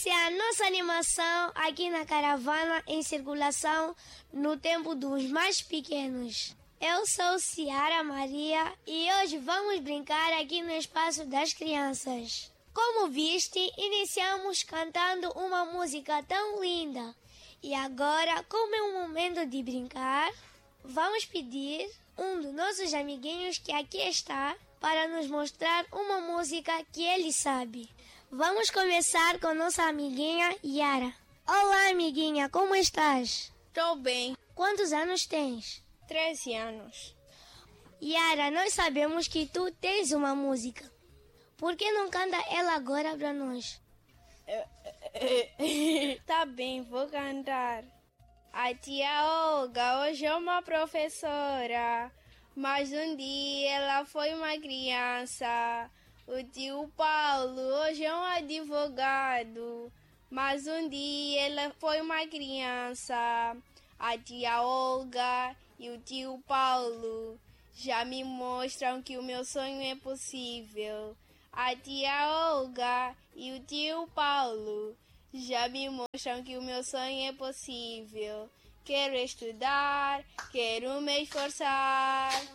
Essa é a nossa animação aqui na caravana em circulação no tempo dos mais pequenos. Eu sou Ciara Maria e hoje vamos brincar aqui no espaço das crianças. Como viste, iniciamos cantando uma música tão linda. E agora, como é um momento de brincar, vamos pedir um dos nossos amiguinhos que aqui está para nos mostrar uma música que ele sabe. Vamos começar com nossa amiguinha Yara. Olá, amiguinha, como estás? Estou bem. Quantos anos tens? 13 anos. Yara, nós sabemos que tu tens uma música. Por que não canta ela agora para nós? Tá bem, vou cantar. A tia Olga hoje é uma professora, mas um dia ela foi uma criança. O tio Paulo hoje é um advogado, mas um dia ela foi uma criança. A tia Olga e o tio Paulo já me mostram que o meu sonho é possível. A tia Olga e o tio Paulo já me mostram que o meu sonho é possível. Quero estudar, quero me esforçar.